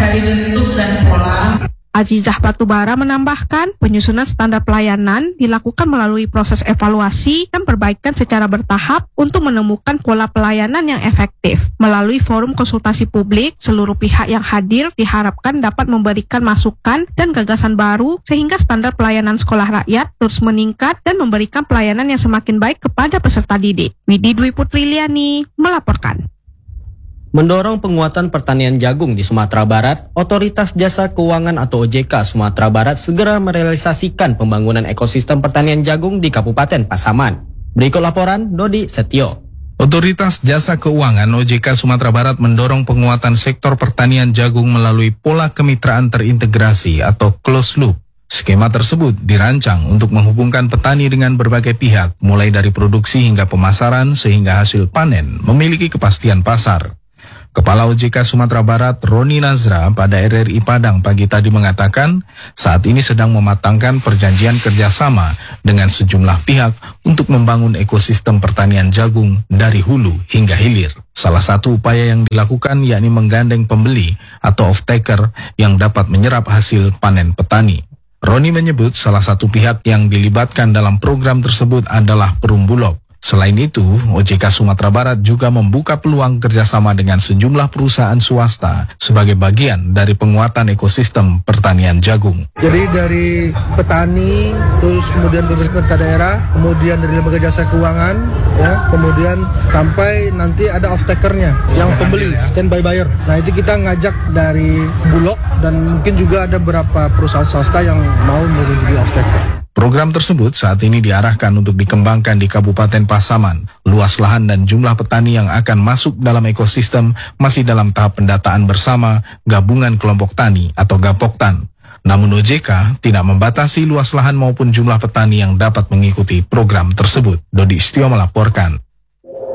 bisa dibentuk dan pola. Azizah Batubara menambahkan, penyusunan standar pelayanan dilakukan melalui proses evaluasi dan perbaikan secara bertahap untuk menemukan pola pelayanan yang efektif. Melalui forum konsultasi publik, seluruh pihak yang hadir diharapkan dapat memberikan masukan dan gagasan baru sehingga standar pelayanan sekolah rakyat terus meningkat dan memberikan pelayanan yang semakin baik kepada peserta didik. Widi Dwi Putriliani melaporkan. Mendorong penguatan pertanian jagung di Sumatera Barat, Otoritas Jasa Keuangan atau OJK Sumatera Barat segera merealisasikan pembangunan ekosistem pertanian jagung di Kabupaten Pasaman. Berikut laporan Dodi Setio. Otoritas Jasa Keuangan OJK Sumatera Barat mendorong penguatan sektor pertanian jagung melalui pola kemitraan terintegrasi atau closed loop. Skema tersebut dirancang untuk menghubungkan petani dengan berbagai pihak, mulai dari produksi hingga pemasaran sehingga hasil panen memiliki kepastian pasar. Kepala OJK Sumatera Barat Roni Nazra pada RRI Padang pagi tadi mengatakan saat ini sedang mematangkan perjanjian kerjasama dengan sejumlah pihak untuk membangun ekosistem pertanian jagung dari hulu hingga hilir. Salah satu upaya yang dilakukan yakni menggandeng pembeli atau off-taker yang dapat menyerap hasil panen petani. Roni menyebut salah satu pihak yang dilibatkan dalam program tersebut adalah Perum Bulog. Selain itu, OJK Sumatera Barat juga membuka peluang kerjasama dengan sejumlah perusahaan swasta sebagai bagian dari penguatan ekosistem pertanian jagung. Jadi dari petani, terus kemudian pemerintah daerah, kemudian dari lembaga jasa keuangan, ya, kemudian sampai nanti ada off-takernya, yang pembeli, standby buyer. Nah itu kita ngajak dari Bulog dan mungkin juga ada beberapa perusahaan swasta yang mau menjadi off-taker. Program tersebut saat ini diarahkan untuk dikembangkan di Kabupaten Pasaman. Luas lahan dan jumlah petani yang akan masuk dalam ekosistem masih dalam tahap pendataan bersama Gabungan Kelompok Tani atau Gapoktan. Namun OJK tidak membatasi luas lahan maupun jumlah petani yang dapat mengikuti program tersebut. Dodi Istio melaporkan.